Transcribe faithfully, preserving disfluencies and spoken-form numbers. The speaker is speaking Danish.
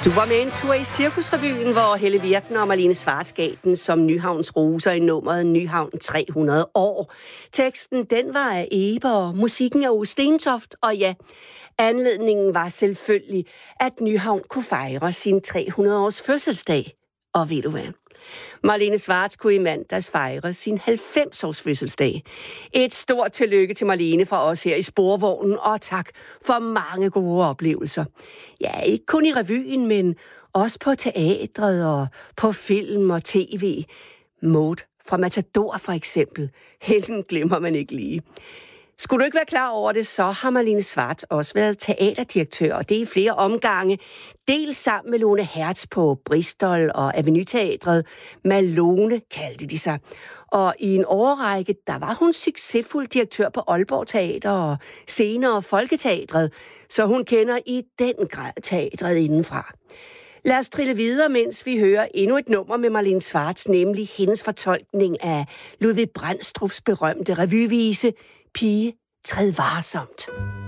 Du var med en tur i Cirkusrevyen, hvor Helle Virkner og Malene Schwartz gav den som Nyhavns roser i nummeret Nyhavn tre hundrede år. Teksten, den var af Eber, og musikken af Ove Stentoft, og ja, anledningen var selvfølgelig, at Nyhavn kunne fejre sin tre hundrede års fødselsdag. Og ved du hvad? Malene Schwartz kunne i mandags fejre sin halvfems års fødselsdag. Et stort tillykke til Malene fra os her i Sporvognen, og tak for mange gode oplevelser. Ja, ikke kun i revyen, men også på teatret og på film og tv. Maud fra Matador for eksempel. Hende glemmer man ikke lige. Skulle du ikke være klar over det, så har Malene Schwartz også været teaterdirektør, og det er i flere omgange. Dels sammen med Lone Hertz på Bristol og Avenue-teatret. Malone kaldte de sig. Og i en årrække, der var hun succesfuld direktør på Aalborg Teater og senere Folketeatret, så hun kender i den grad teatret indenfra. Lad os trille videre, mens vi hører endnu et nummer med Malene Schwartz, nemlig hendes fortolkning af Ludvig Brandstrups berømte revyvise Pige, træd varsomt.